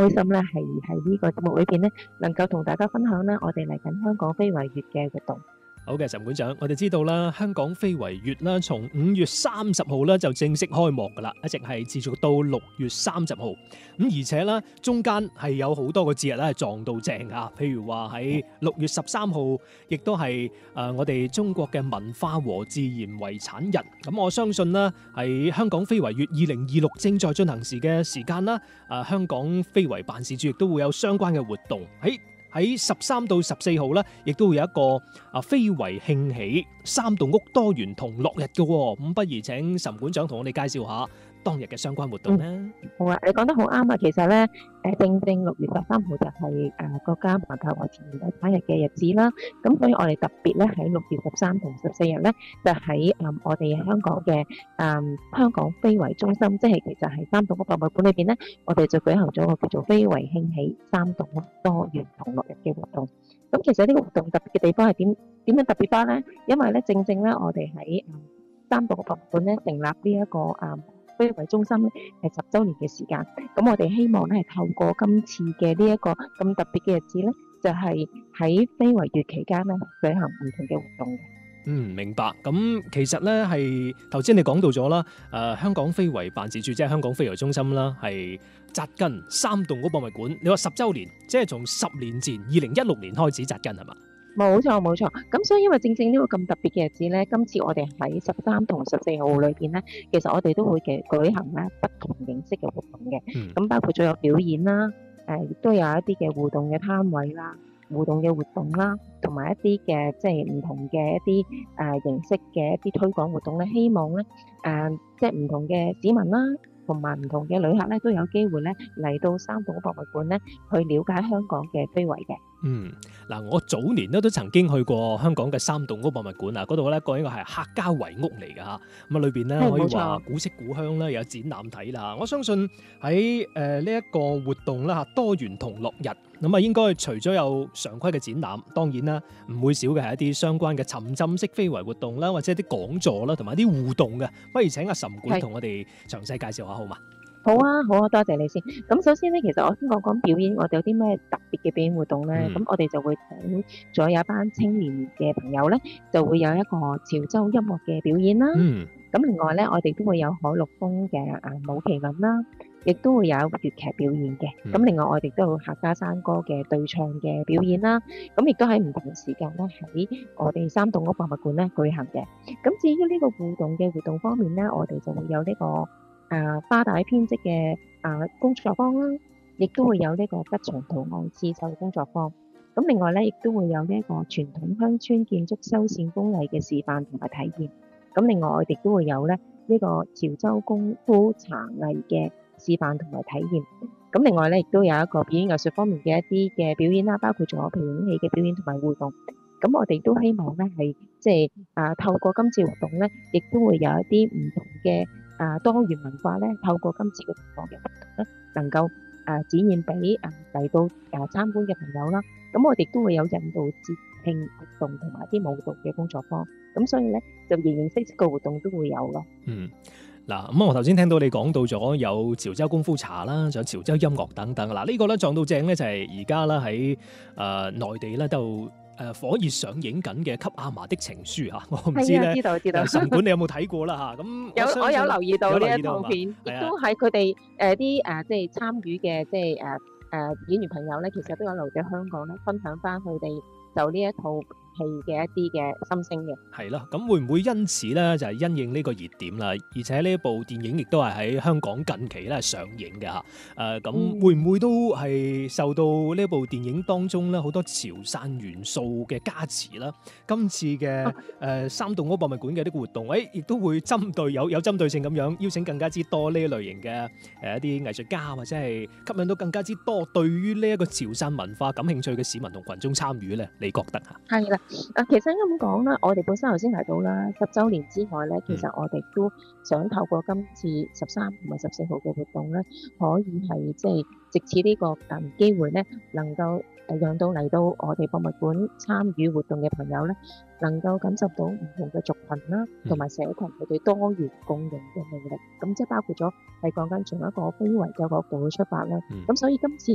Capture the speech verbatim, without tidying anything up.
開心咧，係喺呢個節目裏邊咧，能夠同大家分享咧，我哋嚟緊香港非遺月嘅活動。 好嘅，岑館長，我哋知道啦，香港非遺月啦，從五月三十號咧就正式開幕噶啦，一直係持續到六月三十號。咁而且咧，中間係有好多個節日咧係撞到正啊，譬如話喺六月十三號，亦都係誒我哋中國嘅文化和自然遺產日。咁我相信啦，喺香港非遺月二零二六正在進行時嘅時間啦，誒香港非遺辦事處亦都會有相關嘅活動喺。喺十三到十四號咧，亦都會有一個啊非遺興起三棟屋多元同樂日嘅，咁不如請岑館長同我哋介紹下當日嘅相關活動咧。 嗯、好啊，你講得好啱啊！其實咧，誒正正六月十三號就係誒國家文化和自然遺產日嘅日子啦。咁所以我哋特別咧喺六月十三同十四日咧，就喺誒我哋香港嘅誒香港非遺中心，即係其實係三棟屋博物館裏邊咧，我哋就舉行咗個叫做非遺興起三棟屋多元同樂日嘅活動。咁其實呢個活動特別嘅地方係點點樣特別翻咧？因為咧正正咧我哋喺誒三棟屋博物館咧成立呢一個誒非遺中心咧係十週年嘅時間，咁我哋希望咧係透過今次嘅呢一個咁特別嘅日子咧，就係喺非遺月期間咧舉行唔同嘅活動嘅。 嗯，明白。咁其實咧係頭先你講到咗啦，誒、呃、香港非遺辦事處即係香港非遺中心啦，係紮根三棟屋博物館。你話十週年，即係從十年前二零一六年開始紮根係嘛？ 冇錯冇錯，咁所以因為正正呢個咁特別嘅日子咧，今次我哋喺十三同十四號裏邊咧，其實我哋都會嘅舉行咧不同形式嘅活動嘅，咁、嗯、包括咗有表演啦，誒、呃、亦都有一啲嘅互動嘅攤位啦，互動嘅活動啦，同埋一啲嘅即係唔同嘅一啲誒、呃、形式嘅一啲推廣活動咧，希望咧誒、呃、即係唔同嘅市民啦，同埋唔同嘅旅客咧都有機會咧嚟到三棟屋博物館咧去了解香港嘅非遺嘅。 嗯，嗱，我早年咧都曾經去過香港嘅三棟屋博物館啊，嗰度咧個應該係客家遺屋嚟㗎嚇，咁啊裏邊咧可以話古色古香啦，有展覽睇啦。我相信喺誒呢一個活動啦嚇，多元同樂日，咁啊應該除咗有常規嘅展覽，當然啦唔會少嘅係一啲相關嘅沉浸式非遺活動啦，或者啲講座啦，同埋啲互動嘅。不如請阿岑館同我哋詳細介紹下好嘛？ 好啊，好啊，多謝你先。咁首先咧，其實我先講講表演，我哋有啲咩特別嘅表演活動咧？咁、嗯、我哋就會請咗有一班青年嘅朋友咧，就會有一個潮州音樂嘅表演啦。嗯。咁另外咧，我哋都會有海陸豐嘅誒舞麒麟啦，亦都會有粵劇表演嘅。咁、嗯、另外我哋都有客家山歌嘅對唱嘅表演啦。咁亦都喺唔同時間咧，喺我哋三棟屋博物館咧舉行嘅。咁至於呢個互動嘅活動方面咧，我哋就會有呢、這個。誒、啊、花帶編織嘅誒工作坊啦，亦都會有呢個吉祥圖案刺繡工作坊。咁另外咧，亦都會有呢一個傳統鄉村建築修繕工藝嘅示範同埋體驗。咁另外我哋都會有咧呢個潮州功夫茶藝嘅示範同埋體驗。咁另外咧，亦都有一個表演藝術方面嘅一啲嘅表演啦，包括咗皮影戲嘅表演同埋互動。咁我哋都希望咧係即係誒透過今次活動咧，亦都會有一啲唔同嘅。啊多元文化咧，透過今次嘅活動咧，能夠誒、呃、展現俾誒嚟到誒、呃、參觀嘅朋友啦。咁我哋都會有引導節慶活動同埋啲舞蹈嘅工作坊。咁所以咧，就形形色色嘅活動都會有咯。 嗯，嗱，咁我頭先聽到你講到咗有潮州功夫茶啦，仲有潮州音樂等等。嗱，呢個咧撞到正咧就係而家啦喺誒內地咧都。誒火熱上映緊嘅《給阿嫲的情書》嚇，我唔知咧， 知道知道。 岑館你有冇睇過啦嚇？咁有我有留意到呢一套片，亦都喺佢哋誒啲誒即係參與嘅即係誒誒演員朋友咧，其實都有留喺香港咧，分享翻佢哋就呢一套戲嘅一啲嘅心聲嘅。係咯，咁會唔會因此咧就係因應呢個熱點啦？而且呢一部電影亦都係喺香港近期咧上映嘅嚇。誒咁會唔會都係受到呢部電影當中咧好多潮汕元素嘅加持啦？今次嘅誒三棟屋博物館嘅呢個活動，誒亦都會針對有有針對性咁樣邀請更加之多呢類型嘅誒一啲藝術家，或者係吸引到更加之多對於呢一個潮汕文化感興趣嘅市民同群眾參與咧？你覺得嚇？ 係啦。啊，其實咁講啦，我哋本身頭先提到啦，十週年之外咧，其實我哋都想透過今次十三同埋十四號嘅活動咧，可以係即係藉此呢個誒機會咧，能夠誒讓到嚟到我哋博物館參與活動嘅朋友咧，能夠感受到唔同嘅族群啦，同埋社群佢哋多元共融嘅魅力。咁即係包括咗係講緊從一個非遺嘅角度去出發啦。咁所以今次